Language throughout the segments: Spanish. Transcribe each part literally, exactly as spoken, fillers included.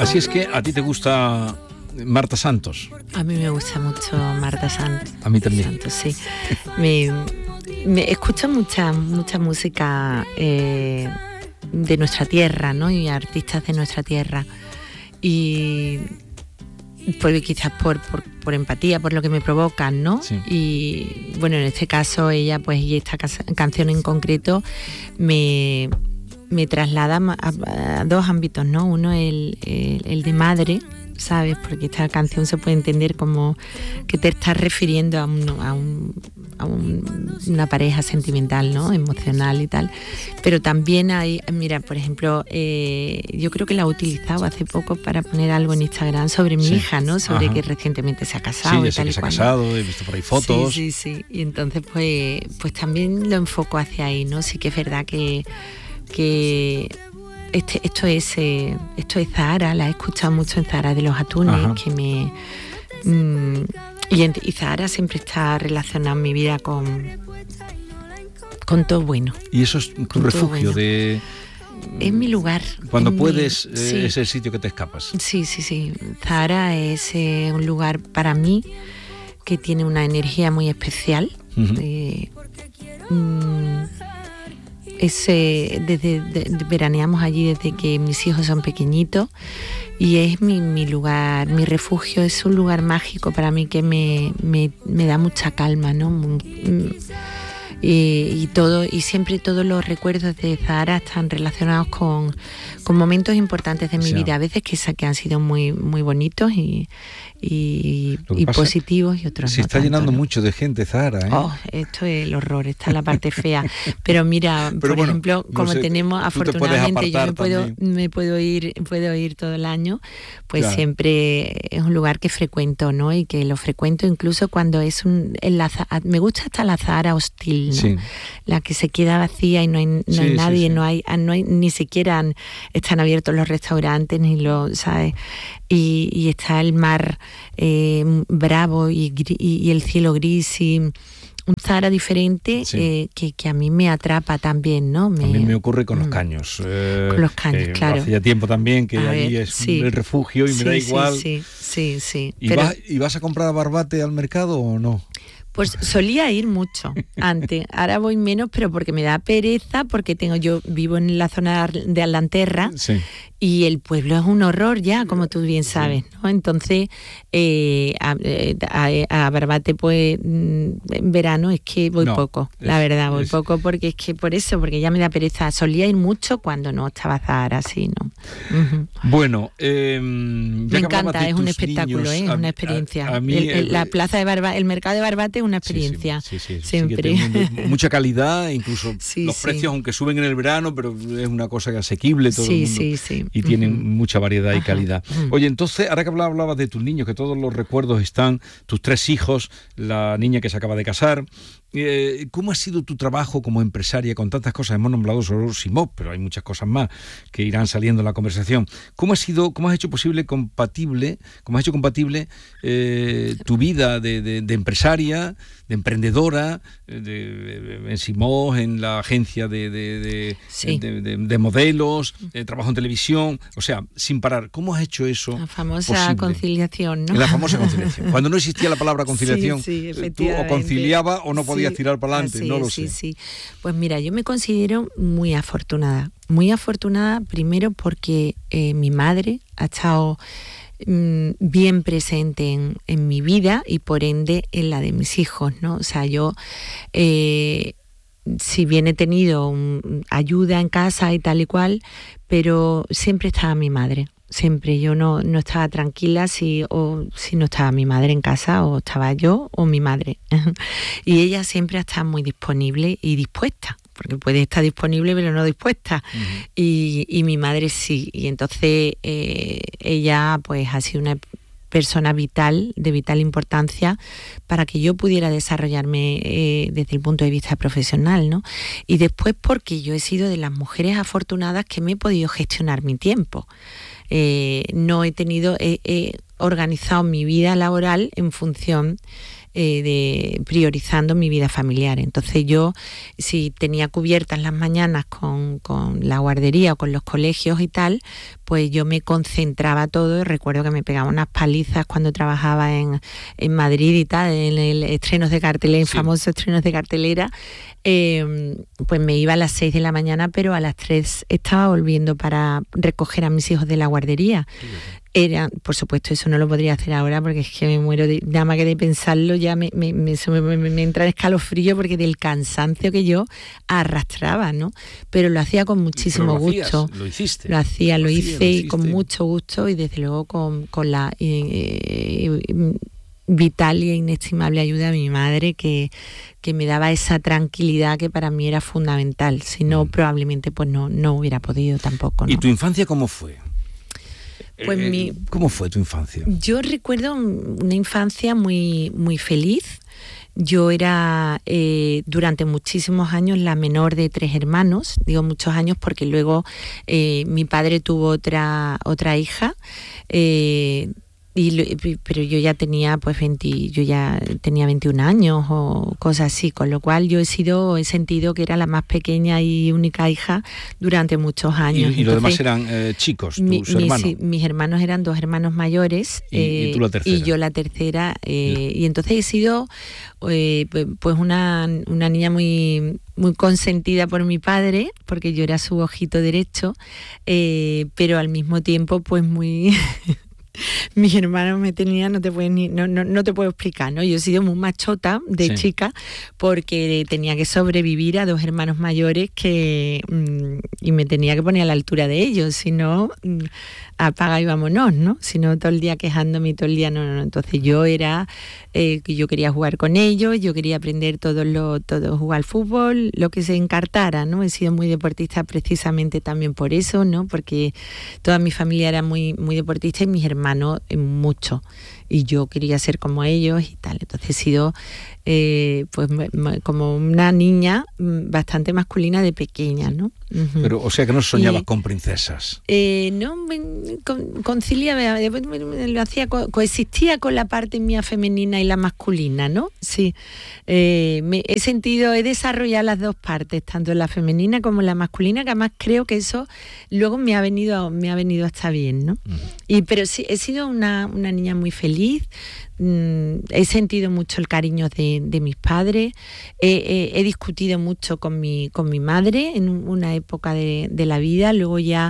Así es que a ti te gusta Marta Santos. A mí me gusta mucho Marta Santos. A mí también. Santos, sí. me, me escucho mucha, mucha música eh, de nuestra tierra, ¿no? Y artistas de nuestra tierra. Y por, quizás por, por, por empatía, por lo que me provocan, ¿no? Sí. Y bueno, en este caso ella, pues, y esta canción en concreto me, me traslada a, a dos ámbitos, ¿no? Uno el, el, el de madre, ¿sabes? Porque esta canción se puede entender como que te estás refiriendo a, un, a, un, a un, una pareja sentimental, ¿no? Emocional y tal. Pero también hay, mira, por ejemplo, eh, yo creo que la he utilizado hace poco para poner algo en Instagram sobre mi sí. hija, ¿no? Sobre Ajá. que recientemente se ha casado. Sí, y tal que y se ha cual, casado, ¿no? he visto por ahí fotos. Sí, sí, sí. Y entonces, pues, pues también lo enfoco hacia ahí, ¿no? Sí que es verdad que... que Este, esto es eh, esto es Zahara, la he escuchado mucho en Zahara de los Atunes. Ajá. Que me mmm, y, en, y Zahara siempre está relacionada en mi vida con con todo bueno. Y eso es tu refugio, bueno. de es mi lugar. Cuando puedes, mi, eh, sí. es el sitio que te escapas. Sí, sí, sí. Zahara es eh, un lugar para mí que tiene una energía muy especial. Uh-huh. Eh, mmm, Es, eh, desde de, de, veraneamos allí desde que mis hijos son pequeñitos y es mi, mi lugar, mi refugio, es un lugar mágico para mí que me, me, me da mucha calma, ¿no? Y, y todo y siempre todos los recuerdos de Zahara están relacionados con, con momentos importantes de mi sí. vida, a veces que, que han sido muy, muy bonitos y, y, y positivos y otros se no está tanto, llenando ¿no? mucho de gente Zahara, ¿eh? Oh, esto es el horror, esta es la parte fea. Pero mira, Pero por bueno, ejemplo, como no sé, tenemos afortunadamente, yo me puedo, me puedo ir, puedo ir todo el año, pues claro. Siempre es un lugar que frecuento, ¿no? Y que lo frecuento incluso cuando es un en la, me gusta hasta la Zahara hostil, ¿no? Sí. La que se queda vacía y no hay, no sí, hay nadie, sí, sí. no hay, no hay ni siquiera han, están abiertos los restaurantes ni los, ¿sabes? Y, y está el mar eh, bravo y, y, y el cielo gris y un Zahara diferente sí. eh, que, que a mí me atrapa también, ¿no? Me, a mí me ocurre con los caños. Eh, con los caños, eh, claro. Hace ya tiempo también que a allí ver, es sí. el refugio y sí, me da igual. Sí, sí, sí. sí. ¿Y, Pero... vas, ¿Y vas a comprar Barbate al mercado o no? Pues solía ir mucho antes, ahora voy menos, pero porque me da pereza, porque tengo yo vivo en la zona de Aldanterra sí. y el pueblo es un horror ya, como tú bien sabes, ¿no? Entonces, eh, a, a, a Barbate, pues, en verano es que voy no, poco, es, la verdad, voy es... poco porque es que por eso, porque ya me da pereza. Solía ir mucho cuando no estaba Zahara, así, ¿no? Uh-huh. Bueno, eh, me encanta, es un espectáculo, niños, ¿eh? Es a, una experiencia. A, a mí, el, el, la plaza de Barbate, el mercado de Barbate es una experiencia, sí, sí, sí, sí, siempre. Sí, mucha calidad, incluso sí, los sí. precios, aunque suben en el verano, pero es una cosa asequible todo sí, el mundo. Sí, sí. Y tienen uh-huh. mucha variedad y Ajá. calidad. Uh-huh. Oye, entonces, ahora que hablabas, hablabas de tus niños, que todos los recuerdos están, tus tres hijos, la niña que se acaba de casar, eh, ¿cómo ha sido tu trabajo como empresaria con tantas cosas? Hemos nombrado solo Simó, pero hay muchas cosas más que irán saliendo en la conversación. ¿Cómo ha sido, cómo has hecho posible compatible, cómo has hecho compatible eh, tu vida de, de, de empresaria, de emprendedora, de, de, en Simó, en la agencia de, de, de, sí. de, de, de modelos, de trabajo en televisión, o sea, sin parar? ¿Cómo has hecho eso? La famosa posible? conciliación, ¿no? La famosa conciliación. Cuando no existía la palabra conciliación, sí, sí, tú o conciliabas o no podías sí, tirar para adelante, no lo sí, sé. Sí, sí. Pues mira, yo me considero muy afortunada. Muy afortunada primero porque eh, mi madre ha estado mmm, bien presente en, en mi vida y por ende en la de mis hijos, ¿no? O sea, yo... Eh, si bien he tenido un, ayuda en casa y tal y cual, pero siempre estaba mi madre. Siempre yo no, no estaba tranquila si, o, si no estaba mi madre en casa, o estaba yo o mi madre. Y ella siempre ha estado muy disponible y dispuesta, porque puede estar disponible pero no dispuesta. Uh-huh. Y, y mi madre sí. Y entonces eh, ella pues ha sido una persona vital, de vital importancia para que yo pudiera desarrollarme eh, desde el punto de vista profesional, ¿no? Y después porque yo he sido de las mujeres afortunadas que me he podido gestionar mi tiempo. Eh, no he tenido, he, he organizado mi vida laboral en función eh, de priorizando mi vida familiar. Entonces yo, si tenía cubiertas las mañanas con, con la guardería o con los colegios y tal, pues yo me concentraba todo. Recuerdo que me pegaba unas palizas cuando trabajaba en, en Madrid y tal, en el estrenos de cartelera, en sí. famosos estrenos de cartelera. Eh, pues me iba a las seis de la mañana, pero a las tres estaba volviendo para recoger a mis hijos de la guardería. Sí, Era, por supuesto, eso no lo podría hacer ahora porque es que me muero de, nada más que de pensarlo ya me, me, me, me, me, me entra en escalofrío porque del cansancio que yo arrastraba, ¿no? Pero lo hacía con muchísimo lo gusto. Hacías, lo hiciste. Lo hacía, lo, lo hice hacía, lo y con mucho gusto y desde luego con, con la eh, eh, vital e inestimable ayuda de mi madre que, que me daba esa tranquilidad que para mí era fundamental. Si no, mm. probablemente pues no, no hubiera podido tampoco, ¿no? ¿Y tu infancia cómo fue? Pues eh, mi, ¿Cómo fue tu infancia? Yo recuerdo una infancia muy, muy feliz. Yo era eh, durante muchísimos años la menor de tres hermanos, digo muchos años porque luego eh, mi padre tuvo otra, otra hija, eh, Y, pero yo ya tenía pues veinte, yo ya tenía veintiún años o cosas así, con lo cual yo he sido he sentido que era la más pequeña y única hija durante muchos años. ¿Y, y los demás eran eh, chicos, tus mi, hermanos? Mi, sí, mis hermanos eran dos hermanos mayores. ¿Y, eh, y tú la tercera? Y yo la tercera. Eh, y entonces he sido eh, pues una, una niña muy... muy consentida por mi padre, porque yo era su ojito derecho, eh, pero al mismo tiempo pues muy... mis hermanos me tenían, no te puedes ni, no, no, no te puedo explicar, ¿no? Yo he sido muy machota de sí. chica porque tenía que sobrevivir a dos hermanos mayores que mmm, y me tenía que poner a la altura de ellos, si no mmm, apaga y vámonos, ¿no? Si no todo el día quejándome y todo el día no, no, no. Entonces yo era eh, que yo quería jugar con ellos, yo quería aprender todo lo todo jugar al fútbol, lo que se encartara, ¿no? He sido muy deportista precisamente también por eso, ¿no? Porque toda mi familia era muy muy deportista y mis hermanos mucho, y yo quería ser como ellos y tal. Entonces he sido eh, pues como una niña bastante masculina de pequeña, ¿no? Uh-huh. Pero, o sea que no soñabas y, con princesas. Eh, no, con, conciliaba, lo hacía, co- coexistía con la parte mía femenina y la masculina, ¿no? Sí. Eh, me, he sentido, he desarrollado las dos partes, tanto la femenina como la masculina, que además creo que eso luego me ha venido, me ha venido hasta bien, ¿no? Uh-huh. Y, pero sí, he sido una, una niña muy feliz. Mm, he sentido mucho el cariño de, de mis padres, he, he, he discutido mucho con mi, con mi madre en una época de, de la vida, luego ya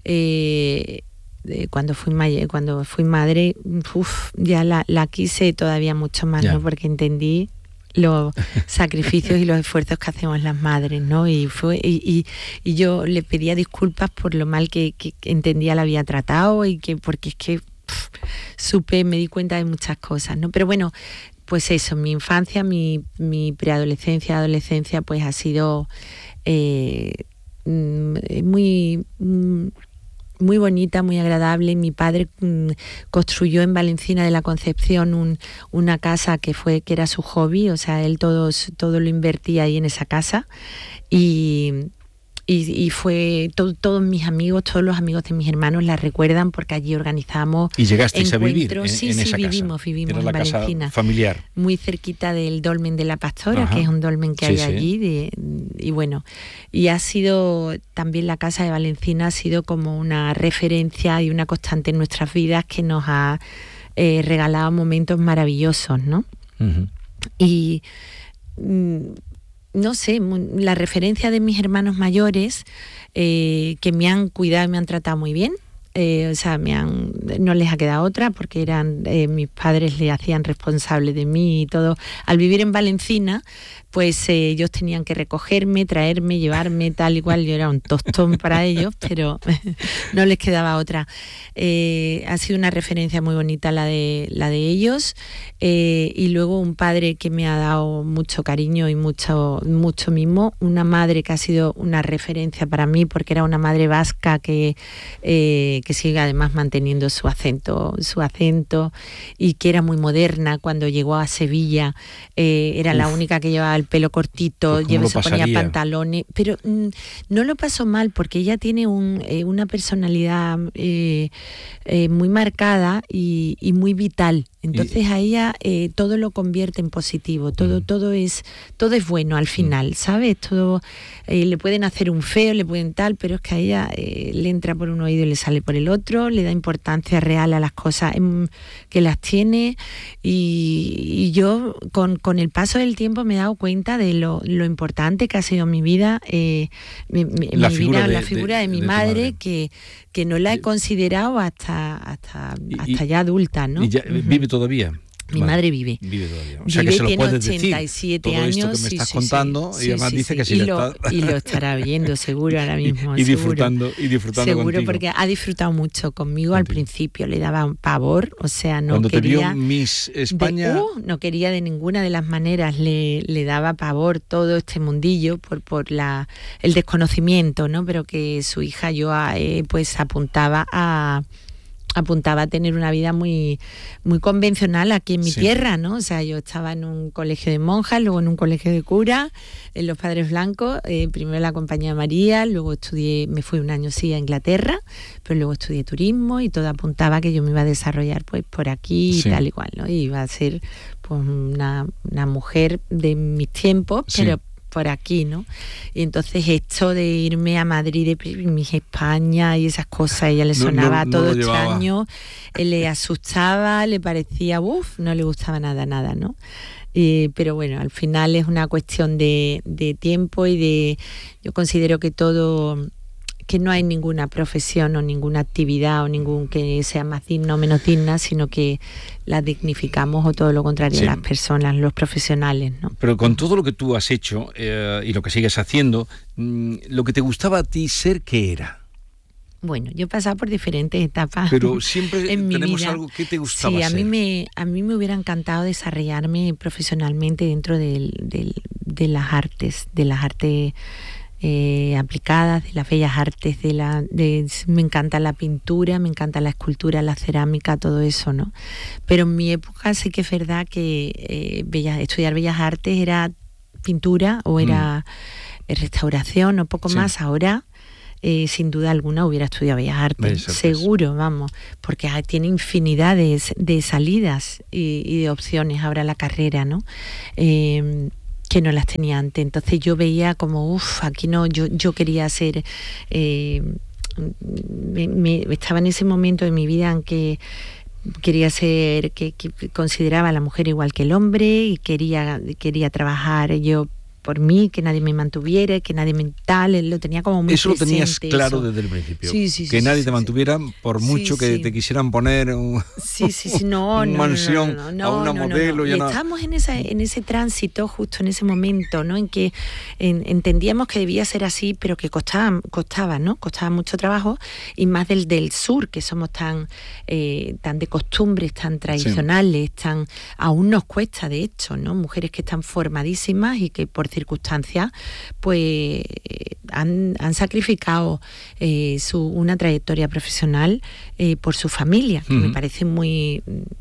eh, de, cuando, fui ma- cuando fui madre, uf, ya la, la quise todavía mucho más, ¿no? Porque entendí los sacrificios y los esfuerzos que hacemos las madres, ¿no? Y fue y, y, y yo le pedía disculpas por lo mal que, que, que entendía la había tratado y que porque es que pff, supe, me di cuenta de muchas cosas, ¿no? Pero bueno, pues eso, mi infancia, mi, mi preadolescencia, adolescencia, pues ha sido eh, muy... muy bonita, muy agradable. Mi padre mmm, construyó en Valencina de la Concepción un, una casa que fue que era su hobby, o sea, él todo, todo lo invertía ahí en esa casa y, y, y fue todo, todos mis amigos, todos los amigos de mis hermanos la recuerdan porque allí organizamos ¿Y llegasteis a vivir en, sí, en sí, esa vivimos, casa? vivimos Era en la Valencina, casa familiar, muy cerquita del Dolmen de la Pastora. Ajá. Que es un dolmen que sí, hay sí. allí de, y bueno, y ha sido también la casa de Valencina ha sido como una referencia y una constante en nuestras vidas que nos ha eh, regalado momentos maravillosos, ¿no? Uh-huh. Y mm, no sé, la referencia de mis hermanos mayores eh, que me han cuidado y me han tratado muy bien. Eh, o sea, me han, no les ha quedado otra porque eran eh, mis padres le hacían responsable de mí y todo. Al vivir en Valencina, pues eh, ellos tenían que recogerme, traerme, llevarme, tal y cual. Yo era un tostón para ellos, pero no les quedaba otra. Eh, ha sido una referencia muy bonita la de, la de ellos. Eh, y luego un padre que me ha dado mucho cariño y mucho, mucho mimo. Una madre que ha sido una referencia para mí porque era una madre vasca que... Eh, que sigue además manteniendo su acento, su acento y que era muy moderna cuando llegó a Sevilla, eh, era Uf. la única que llevaba el pelo cortito, pues lleva, se ponía pantalones, pero mm, no lo pasó mal porque ella tiene un, eh, una personalidad eh, eh, muy marcada y, y muy vital. Entonces a ella eh, todo lo convierte en positivo, todo, mm. todo es, todo es bueno al final, ¿sabes? Todo eh, le pueden hacer un feo, le pueden tal, pero es que a ella eh, le entra por un oído y le sale por el otro, le da importancia real a las cosas eh, que las tiene, y, y yo con, con el paso del tiempo me he dado cuenta de lo, lo importante que ha sido mi vida, eh, mi, mi, la, mi figura vida de, la figura de, de mi de madre, madre, que, que no la he considerado hasta, hasta, y, hasta ya adulta, ¿no? Y ya, uh-huh. ¿Vive todavía? Mi vale. madre vive. Vive todavía. O vive, sea que se lo tiene puedes ochenta y siete decir. años, Todo esto que me sí, estás sí, contando, sí, y además sí, dice sí. que sí y, le lo, está... y lo estará viendo seguro ahora mismo. y, y seguro. disfrutando, y disfrutando seguro, contigo. Porque ha disfrutado mucho conmigo, contigo. Al principio, le daba un pavor, o sea, no Cuando quería... te vio Miss España... De, uh, no quería de ninguna de las maneras, le, le daba pavor todo este mundillo por, por la, el desconocimiento, ¿no? Pero que su hija yo eh, pues apuntaba a... apuntaba a tener una vida muy muy convencional aquí en mi sí. tierra, ¿no? O sea, yo estaba en un colegio de monjas, luego en un colegio de curas, en los Padres Blancos, eh, primero en la Compañía de María, luego estudié, me fui un año sí a Inglaterra, pero luego estudié turismo y todo apuntaba que yo me iba a desarrollar pues por aquí sí. y tal y cual, ¿no? Y iba a ser pues una, una mujer de mis tiempos, sí. pero por aquí, ¿no? Y entonces esto de irme a Madrid, de Miss España y esas cosas, a ella le sonaba no, no, todo no extraño, le asustaba, le parecía, uff, no le gustaba nada, nada, ¿no? Eh, pero bueno, al final es una cuestión de, de tiempo y de, yo considero que todo... que no hay ninguna profesión o ninguna actividad o ningún que sea más digna o menos digna, sino que la dignificamos o todo lo contrario, sí. las personas, los profesionales, ¿no? Pero con todo lo que tú has hecho eh, y lo que sigues haciendo, mmm, lo que te gustaba a ti ser, ¿qué era? Bueno, yo he pasado por diferentes etapas. Pero siempre en tenemos mi vida. Algo que te gustaba sí, a ser. mí me a mí me hubiera encantado desarrollarme profesionalmente dentro del, del, de las artes, de las artes Eh, aplicadas, de las bellas artes, de la, de, me encanta la pintura, me encanta la escultura, la cerámica, todo eso, ¿no? Pero en mi época sí que es verdad que eh, bellas, estudiar bellas artes era pintura o era mm. restauración o poco sí. más. Ahora, eh, sin duda alguna, hubiera estudiado bellas artes, seguro, vamos, porque tiene infinidad de, de salidas y, y de opciones ahora la carrera, ¿no? Eh, que no las tenía antes. Entonces yo veía como, uff, aquí no, yo, yo quería ser, eh, me, me, estaba en ese momento de mi vida en que quería ser, que, que consideraba a la mujer igual que el hombre y quería, quería trabajar yo por mí, que nadie me mantuviera, que nadie me tal, lo tenía como muy Eso presente, lo tenías claro eso. desde el principio, sí, sí, que sí, nadie sí, te mantuviera sí. por mucho sí, que sí. te quisieran poner un, sí, sí, sí. No, un no, mansión no, no, no, a una no, modelo. No, no. Y y una... estábamos en, esa, en ese tránsito, justo en ese momento, ¿no? En que en, entendíamos que debía ser así, pero que costaba, costaba, ¿no? Costaba mucho trabajo, y más del, del sur, que somos tan, eh, tan de costumbres, tan tradicionales, sí. tan aún nos cuesta, de hecho, ¿no? Mujeres que están formadísimas y que por circunstancias, pues Han, han sacrificado eh, su, una trayectoria profesional eh, por su familia, que uh-huh. me parece muy...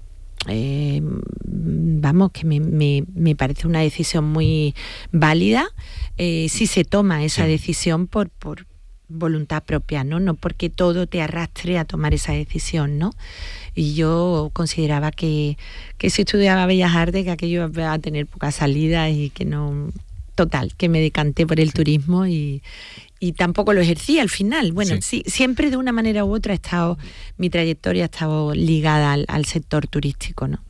Eh, vamos, que me, me, me parece una decisión muy válida eh, si se toma esa sí. decisión por, por voluntad propia, ¿no? No porque todo te arrastre a tomar esa decisión, ¿no? Y yo consideraba que, que si estudiaba Bellas Artes, que aquello iba a tener poca salida y que no... Total, que me decanté por el sí. turismo y, y tampoco lo ejercí al final. Bueno, sí. sí, siempre de una manera u otra ha estado, mi trayectoria ha estado ligada al, al sector turístico, ¿no?